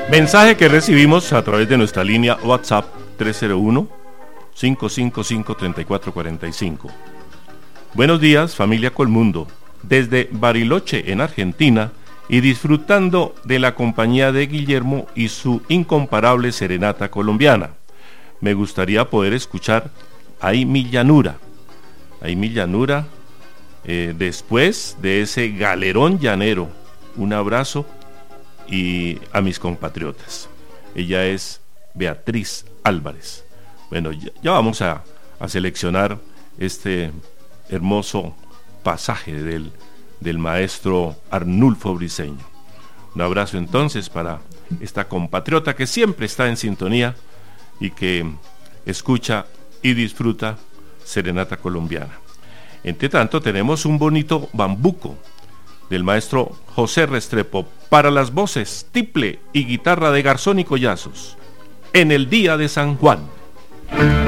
Mensaje que recibimos a través de nuestra línea WhatsApp 301-555-3445. Buenos días, familia Colmundo, desde Bariloche, en Argentina, y disfrutando de la compañía de Guillermo y su incomparable serenata colombiana. Me gustaría poder escuchar Ay mi llanura, después de ese galerón llanero. Un abrazo y a mis compatriotas. Ella es Beatriz Álvarez. Bueno, ya vamos a seleccionar este hermoso pasaje del maestro Arnulfo Briceño. Un abrazo entonces para esta compatriota que siempre está en sintonía y que escucha y disfruta serenata colombiana. Entre tanto, tenemos un bonito bambuco del maestro José Restrepo para las voces, tiple y guitarra de Garzón y Collazos, en el día de San Juan.